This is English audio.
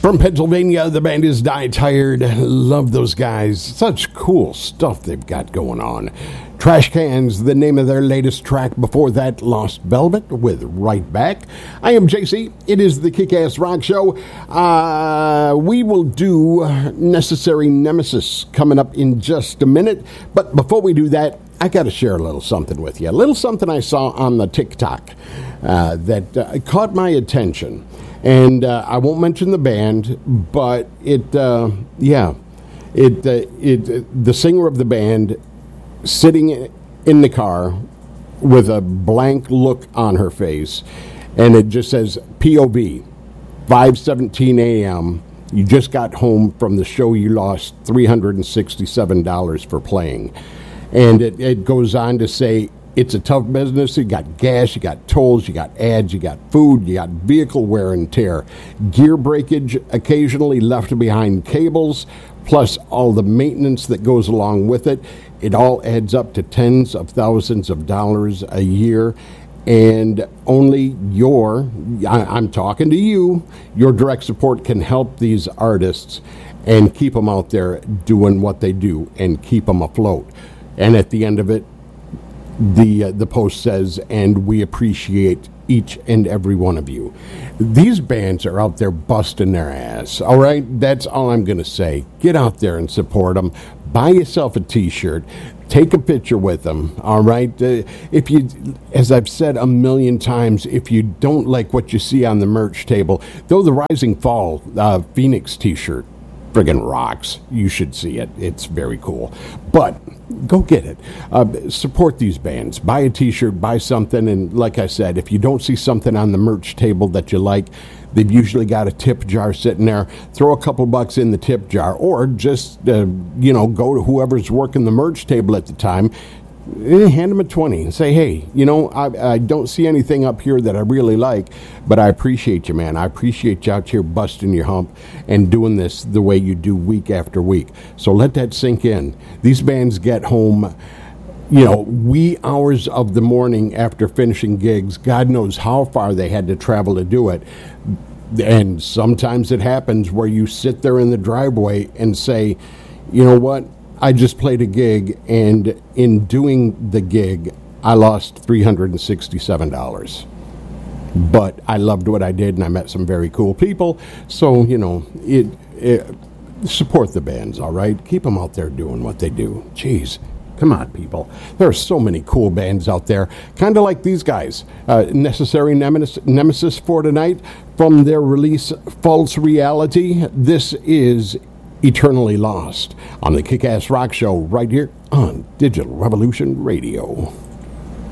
From Pennsylvania, the band is Die Tired. Love those guys. Such cool stuff they've got going on. Trash Cans, the name of their latest track. Before that, Lost Velvet with Right Back. I am JC. It is the Kick-Ass Rock Show. We will do Necessary Nemesis coming up in just a minute. But before we do that, I got to share a little something with you. A little something I saw on the TikTok that caught my attention. And I won't mention the band, but the singer of the band sitting in the car with a blank look on her face, and it just says POV, 5:17 a.m. You just got home from the show you lost $367 for playing. And it goes on to say, it's a tough business. You got gas, you got tolls, you got ads, you got food, you got vehicle wear and tear, gear breakage, occasionally left behind cables, plus all the maintenance that goes along with it. It all adds up to tens of thousands of dollars a year. And only I'm talking to you, your direct support can help these artists and keep them out there doing what they do and keep them afloat. And at the end of it, the post says, and we appreciate each and every one of you. These bands are out there busting their ass, all right? That's all I'm going to say. Get out there and support them. Buy yourself a T-shirt. Take a picture with them, all right? If you, as I've said a million times, if you don't like what you see on the merch table, though the Rising Fall Phoenix T-shirt friggin' rocks. You should see it. It's very cool. But go get it. Support these bands. Buy a T-shirt, buy something, and like I said, if you don't see something on the merch table that you like, they've usually got a tip jar sitting there. Throw a couple bucks in the tip jar, or just go to whoever's working the merch table at the time. Hand them a 20 and say, hey, I don't see anything up here that I really like, but I appreciate you, man. I appreciate you out here busting your hump and doing this the way you do week after week. So let that sink in. These bands get home, wee hours of the morning after finishing gigs. God knows how far they had to travel to do it. And sometimes it happens where you sit there in the driveway and say, you know what? I just played a gig, and in doing the gig, I lost $367. But I loved what I did, and I met some very cool people. So, support the bands, all right? Keep them out there doing what they do. Jeez, come on, people. There are so many cool bands out there, kind of like these guys. Necessary Nemesis for tonight, from their release, False Reality. This is Eternally Lost on the Kick-Ass Rock Show right here on Digital Revolution Radio.